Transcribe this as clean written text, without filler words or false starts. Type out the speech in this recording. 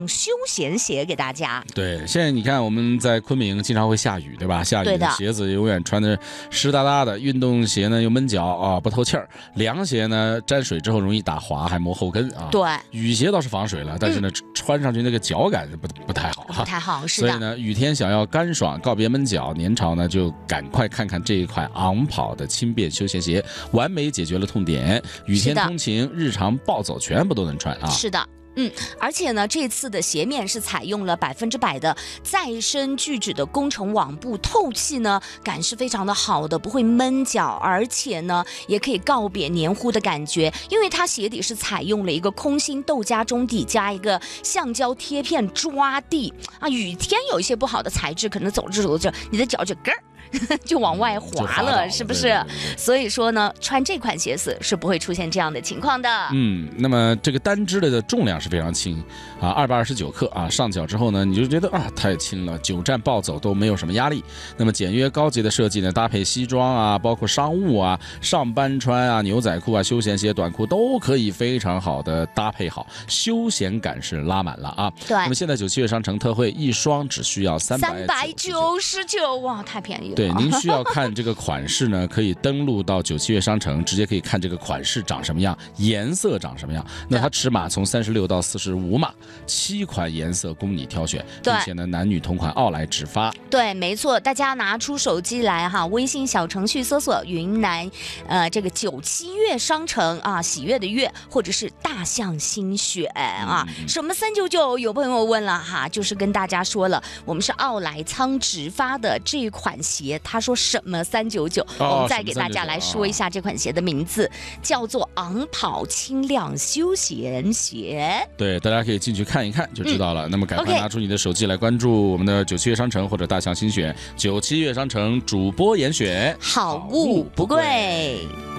休闲鞋给大家。 对，现在你看我们在昆明经常会下雨，对吧？下雨的鞋子永远穿的湿哒哒的，运动鞋呢又闷脚啊，不透气儿；凉鞋呢沾水之后容易打滑，还磨后跟啊。 对， 雨鞋倒是防水了，但是呢，穿上去那个脚感不太好， 不太好，是的。 所以呢，雨天想要干爽，告别闷脚，年潮呢就赶快看看这一款昂跑的轻便休闲鞋，完美解决了痛点，雨天通勤、日常暴走全部都能穿啊。 是的。而且呢，这次的鞋面是采用了100%的再生聚酯的工程网布，透气呢感是非常的好的，不会闷脚，而且呢也可以告别黏糊的感觉，因为它鞋底是采用了一个空心豆荚中底加一个橡胶贴片抓地啊，雨天有一些不好的材质，可能走着走着你的脚就咯就往外滑了，是不是？对。所以说呢，穿这款鞋子是不会出现这样的情况的。 那么这个单只的重量是非常轻啊，229克啊，上脚之后呢，你就觉得啊太轻了，久站暴走都没有什么压力。那么简约高级的设计呢，搭配西装啊，包括商务啊、上班穿啊、牛仔裤啊、休闲鞋、短裤都可以非常好的搭配好，休闲感是拉满了啊。 对。 那么现在9、7月商城特惠，一双只需要 399，哇，太便宜了。 对，您需要看这个款式呢，可以登录到9、7月商城，直接可以看这个款式长什么样，颜色长什么样。那它尺码从36到45码，7款颜色供你挑选，并且呢，男女同款奥莱直发。 对，没错，大家拿出手机来哈，微信小程序搜索云南这个9、7月商城啊，喜悦的悦，或者是大象新选啊，什么399？有朋友问了哈，就是跟大家说了，我们是奥莱仓直发的这一款鞋，他说什么399？我们再给大家来说一下这款鞋的名字，叫做昂跑轻量休闲鞋。 对，大家可以进去看一看就知道了。那么赶快拿出你的手机来关注我们的9、7月商城或者大象新选9、7月商城主播严选， 好物不贵。